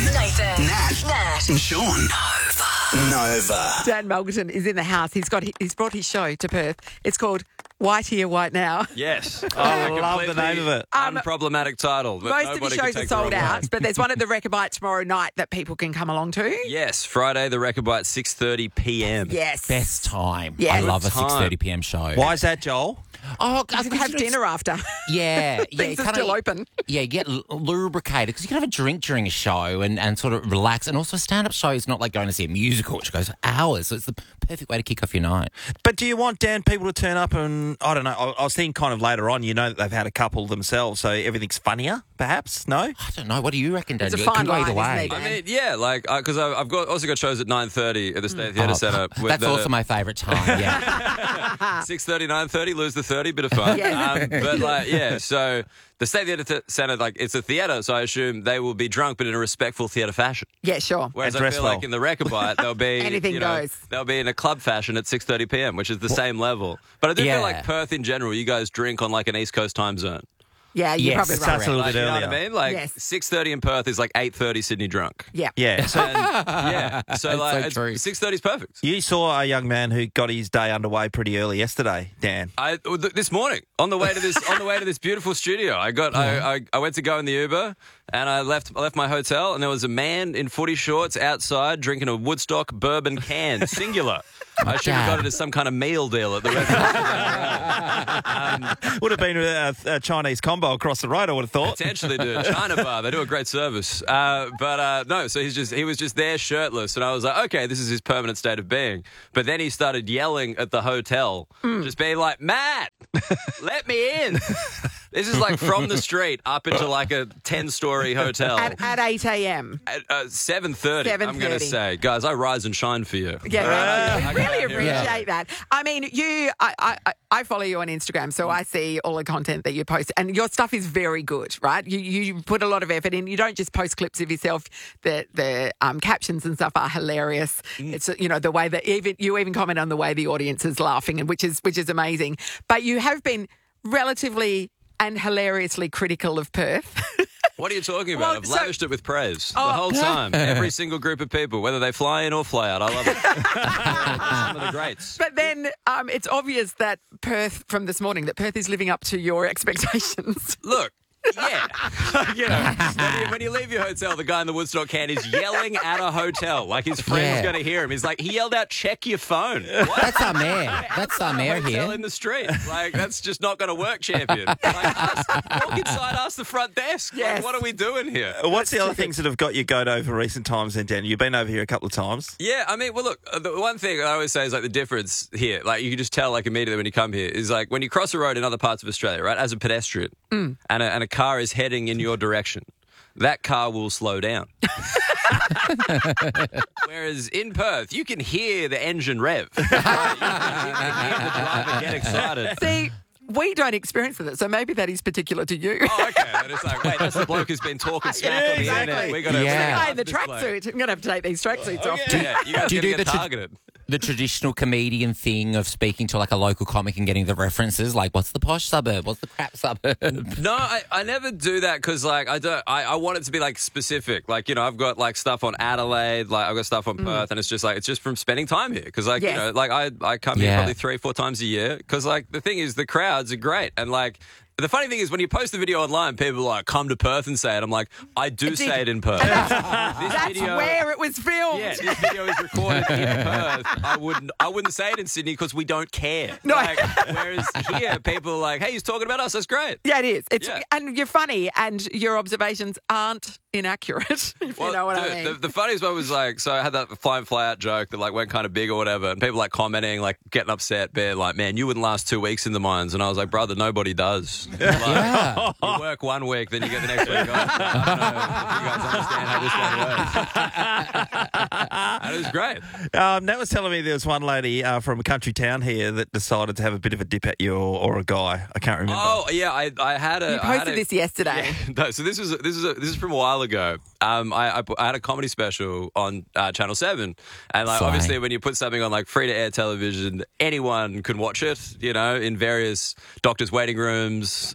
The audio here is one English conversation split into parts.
Nathan. Nat. And Sean. Nova. Dan Melgerton is in the house. He's brought his show to Perth. It's called White Here, White Now. Yes. I love the name of it. Unproblematic title. But Most of the shows are sold out, but there's one at the Rechabite tomorrow night that people can come along to. Yes, Friday, the Rechabite, 6:30 p.m. Yes. Best time. Yeah. I love a Good time. 6:30 p.m. show. Why is that, Joel? Oh, You can have dinner after. Yeah, yeah. Things are still open. Yeah, you get lubricated because you can have a drink during a show and sort of relax. And also, a stand-up show is not like going to see a musical, which goes for hours. So it's the perfect way to kick off your night. But do you want, Dan, people to turn up and, I don't know, I was thinking kind of later on, that they've had a couple themselves, so everything's funnier, perhaps? No? I don't know. What do you reckon, Dan? It's a It fine can go either line, way. isn't it? I mean, yeah, like, because I've also got shows at 9:30 at the State Theatre Centre. That's also my favourite time, yeah. 6:30, 9:30, lose the 30, bit of fun. But, so the State Theatre Centre, it's a theatre, so I assume they will be drunk, but in a respectful theatre fashion. Yeah, sure. Whereas And I dress feel well. like in the Rechabite, they'll be Anything goes. They'll be in a club fashion at 6:30 p.m., which is the same level. But I do feel like Perth in general, you guys drink on like an East Coast time zone. Yeah, you're Yes, probably It right. starts a little Like, bit you know earlier. what I mean? Like Yes. 6:30 in Perth is like 8:30 Sydney drunk. Yeah. Yeah. So Yeah, so like so true. 6:30 is perfect. you saw a young man who got his day underway pretty early yesterday, Dan. This morning on the way to this beautiful studio, I went to go in the Uber and I left my hotel and there was a man in footy shorts outside drinking a Woodstock bourbon can, singular. I should have got it as some kind of meal deal at the restaurant. Would have been a Chinese combo across the road, I would have thought. Potentially, dude. China bar. They do a great service. No, so he was just there shirtless. And I was like, okay, this is his permanent state of being. But then he started yelling at the hotel, just being like, Matt, let me in. This is like from the street up into like a 10-story hotel. At 8 a.m. At 7:30, I'm going to 7:30. say. Guys, I rise and shine for you. Yeah, thank you. Really Yeah. appreciate that. I mean, I follow you on Instagram, so I see all the content that you post, and your stuff is very good, right? You put a lot of effort in. You don't just post clips of yourself. The captions and stuff are hilarious. It's the way that you even comment on the way the audience is laughing, and which is amazing. But you have been relatively and hilariously critical of Perth. What are you talking about? Well, I've so- lavished it with praise the whole time. Every single group of people, whether they fly in or fly out. I love it. Some of the greats. But then it's obvious that from this morning, that Perth is living up to your expectations. Look. Yeah. When you leave your hotel, the guy in the Woodstock can is yelling at a hotel. Like his friend's going to hear him. He's like, he yelled out, check your phone. What? That's our mayor. That's our mayor Hotel here. in the street. Like, that's just not going to work, champion. Walk inside, ask the front desk. Yes. Like, what are we doing here? What's the other things that have got you goat over recent times then, Dan? You've been over here a couple of times. Yeah, I mean, well, look, the one thing I always say is like the difference here, like you can just tell like immediately when you come here is like when you cross a road in other parts of Australia, right, as a pedestrian and a car is heading in your direction, that car will slow down. Whereas in Perth, you can hear the engine rev. You can hear the driver get excited. See, we don't experience it, so maybe that is particular to you. Oh, okay. And it's like, wait, that's the bloke who's been talking smack on the internet. We got to The guy in the tracksuit. I'm going to have to take these tracksuits off. Yeah, you guys Do you gotta do get the targeted. the traditional comedian thing of speaking to like a local comic and getting the references? Like, what's the posh suburb? What's the crap suburb? No, I never do that because like I want it to be like specific. Like, you know, I've got like stuff on Adelaide, like I've got stuff on Perth, and it's just from spending time here because like Yes. you know, like I come here probably 3-4 times a year because like the thing is the crowds are great and like. The funny thing is, when you post the video online, people are like, come to Perth and say it. I'm like, I do say it in Perth. That's where it was filmed. Yeah, this video is recorded in Perth. I wouldn't say it in Sydney because we don't care. No. Like, whereas here, people are like, hey, he's talking about us. That's great. Yeah, it is. Yeah. And you're funny, and your observations aren't inaccurate, if you know what I mean. The funniest one was like, so I had that fly in, fly out joke that like went kind of big or whatever, and people like commenting, like getting upset, being like, man, you wouldn't last 2 weeks in the mines. And I was like, brother, nobody does. Like, you work 1 week, then you get the next week off. I don't know if you guys understand how this one works. And it was great. Nat was telling me there was one lady from a country town here that decided to have a bit of a dip at you or a guy. I can't remember. Oh yeah, I had a. You posted this yesterday. Yeah, no, so this is from a while ago. I had a comedy special on Channel 7, and like Fine. obviously when you put something on like free to air television, anyone can watch it. You know, in various doctors' waiting rooms, jails,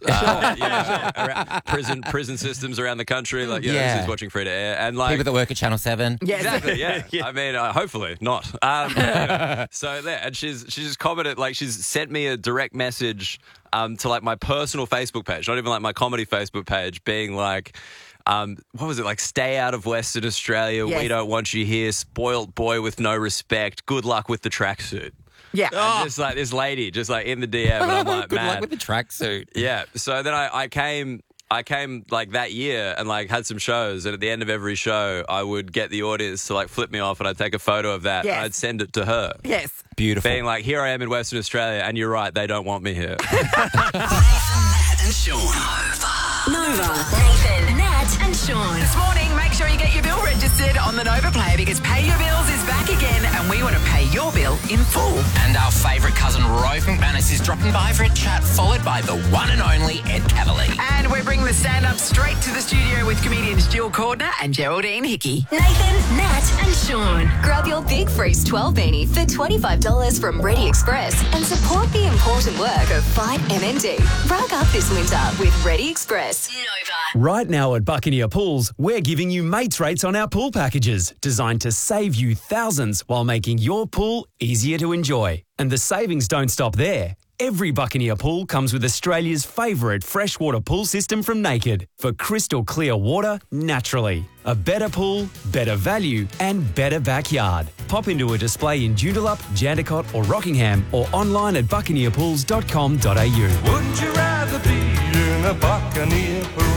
prison systems around the country. Like, this is watching free to air, and like People that work at Channel 7. Yes. exactly, yeah. I mean, hopefully not. So there, and she's just commented, like, she's sent me a direct message to like my personal Facebook page, not even like my comedy Facebook page, being like, what was it, like, stay out of Western Australia. Yes. We don't want you here. Spoilt boy with no respect. Good luck with the tracksuit. Yeah. And just like this lady, just like in the DM, and I'm like, Good man. luck with the tracksuit. Yeah. So then I came like that year and like had some shows, and at the end of every show, I would get the audience to like flip me off, and I'd take a photo of that, Yes. and I'd send it to her. Yes. Beautiful. Being like, here I am in Western Australia, and you're right, they don't want me here. Nathan, Nat, and Sean. Nova. Nathan, Nat, and Sean. This morning, make sure you get your bill registered on the Nova Player because Pay Your Bills is back again and we want to pay your bill in full. And our favourite cousin, Rove McManus, is dropping by for a chat, followed by the one and only Ed Cavalier. And we're bringing the stand-up straight to the studio with comedians Jill Cordner and Geraldine Hickey. Nathan, Nat, and Sean. Grab your Big Freeze 12 beanie for $25 from Ready Express and support the important work of Fight MND. Rug up this winter with Ready Express. Nova. Right now at Buccaneer Pools, we're giving you mates rates on our pool packages, designed to save you thousands while making your pool easier to enjoy. And the savings don't stop there. Every Buccaneer pool comes with Australia's favourite freshwater pool system from Naked for crystal clear water naturally. A better pool, better value and better backyard. Pop into a display in Joondalup, Jandakot or Rockingham or online at buccaneerpools.com.au. Would you rather be in a Buccaneer pool?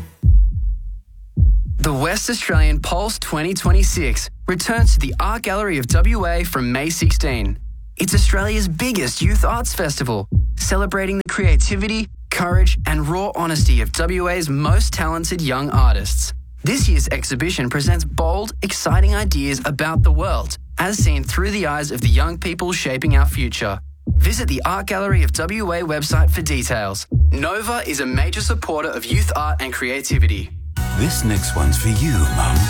The West Australian Pulse 2026 returns to the Art Gallery of WA from May 16. It's Australia's biggest youth arts festival, celebrating the creativity, courage and raw honesty of WA's most talented young artists. This year's exhibition presents bold, exciting ideas about the world, as seen through the eyes of the young people shaping our future. Visit the Art Gallery of WA website for details. Nova is a major supporter of youth art and creativity. This next one's for you, Mum.